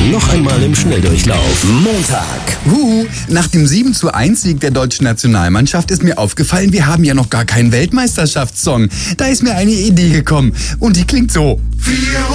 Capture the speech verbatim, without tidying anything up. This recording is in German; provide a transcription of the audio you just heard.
noch einmal im Schnelldurchlauf. Montag. Huhu, nach dem sieben zu eins Sieg der deutschen Nationalmannschaft ist mir aufgefallen, wir haben ja noch gar keinen Weltmeisterschaftssong. Da ist mir eine Idee gekommen und die klingt so.